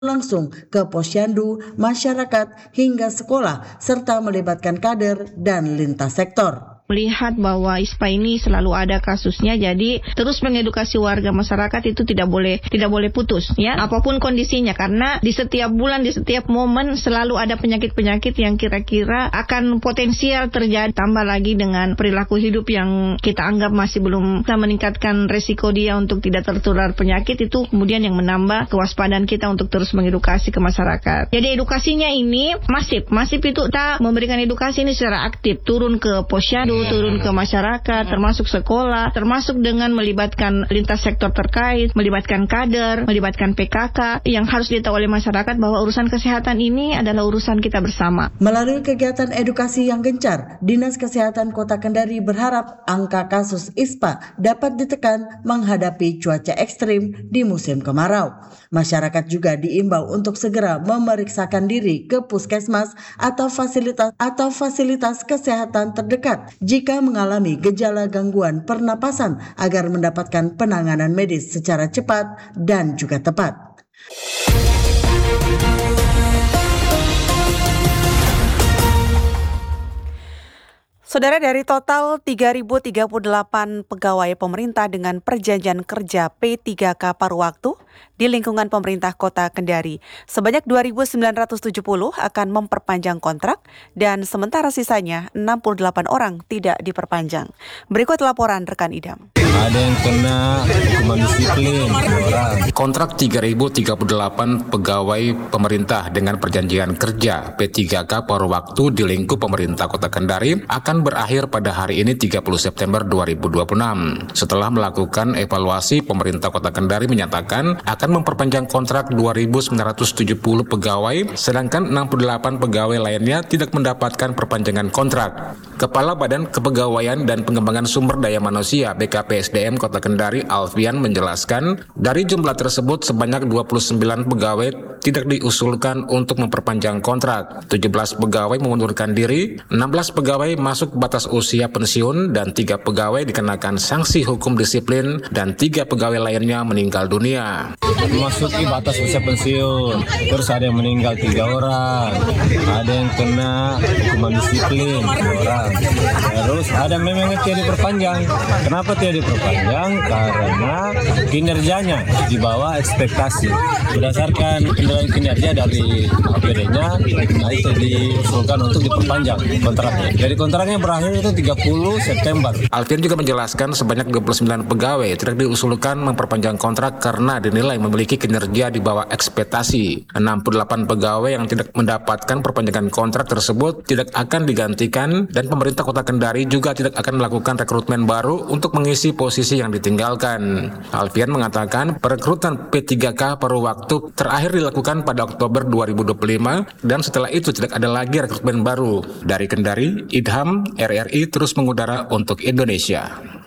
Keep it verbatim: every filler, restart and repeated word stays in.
langsung ke posyandu, masyarakat, hingga sekolah, serta melibatkan kader dan lintas sektor. Melihat bahwa I S P A ini selalu ada kasusnya, jadi terus mengedukasi warga masyarakat itu tidak boleh tidak boleh putus ya, apapun kondisinya, karena di setiap bulan, di setiap momen selalu ada penyakit-penyakit yang kira-kira akan potensial terjadi, tambah lagi dengan perilaku hidup yang kita anggap masih belum bisa meningkatkan resiko dia untuk tidak tertular penyakit, itu kemudian yang menambah kewaspadaan kita untuk terus mengedukasi ke masyarakat. Jadi edukasinya ini masif, masif itu kita memberikan edukasi ini secara aktif, turun ke posyandu, turun ke masyarakat, termasuk sekolah, termasuk dengan melibatkan lintas sektor terkait, melibatkan kader, melibatkan P K K, yang harus ditahu oleh masyarakat bahwa urusan kesehatan ini adalah urusan kita bersama. Melalui kegiatan edukasi yang gencar, Dinas Kesehatan Kota Kendari berharap angka kasus I S P A dapat ditekan menghadapi cuaca ekstrim di musim kemarau. Masyarakat juga diimbau untuk segera memeriksakan diri ke puskesmas atau fasilitas atau fasilitas kesehatan terdekat jika mengalami gejala gangguan pernapasan agar mendapatkan penanganan medis secara cepat dan juga tepat. Saudara, dari total tiga ribu tiga puluh delapan pegawai pemerintah dengan perjanjian kerja P tiga K paruh waktu di lingkungan pemerintah Kota Kendari, sebanyak dua ribu sembilan ratus tujuh puluh akan memperpanjang kontrak dan sementara sisanya enam puluh delapan orang tidak diperpanjang. Berikut laporan rekan Idam. Ada yang kena hukuman disiplin orang. Kontrak tiga ribu tiga puluh delapan pegawai pemerintah dengan perjanjian kerja P tiga K paruh waktu di lingkup pemerintah Kota Kendari akan berakhir pada hari ini tiga puluh September dua ribu dua puluh enam. Setelah melakukan evaluasi, pemerintah Kota Kendari menyatakan akan memperpanjang kontrak dua ribu sembilan ratus tujuh puluh pegawai, sedangkan enam puluh delapan pegawai lainnya tidak mendapatkan perpanjangan kontrak. Kepala Badan Kepegawaian dan Pengembangan Sumber Daya Manusia B K P S D M Kota Kendari, Alfian, menjelaskan dari jumlah tersebut sebanyak dua puluh sembilan pegawai tidak diusulkan untuk memperpanjang kontrak, tujuh belas pegawai mengundurkan diri, enam belas pegawai masuk batas usia pensiun, dan tiga pegawai dikenakan sanksi hukum disiplin, dan tiga pegawai lainnya meninggal dunia. Memasuki batas usia pensiun, terus ada yang meninggal tiga orang, ada yang kena hukuman disiplin dua orang, terus ada memang yang tidak diperpanjang. Kenapa tidak diperpanjang? Karena kinerjanya di bawah ekspektasi. Berdasarkan kinerja dari A P D-nya, nah itu diusulkan untuk diperpanjang kontraknya. Jadi kontraknya berakhir itu tiga puluh September. Alfian juga menjelaskan sebanyak dua puluh sembilan pegawai tidak diusulkan memperpanjang kontrak karena dinilai memiliki kinerja di bawah ekspektasi. enam puluh delapan pegawai yang tidak mendapatkan perpanjangan kontrak tersebut tidak akan digantikan, dan pemerintah Kota Kendari juga tidak akan melakukan rekrutmen baru untuk mengisi posisi yang ditinggalkan. Alfian mengatakan perekrutan P tiga K paruh waktu terakhir dilakukan pada Oktober dua ribu dua puluh lima, dan setelah itu tidak ada lagi rekrutmen baru. Dari Kendari, Idham, R R I terus mengudara untuk Indonesia.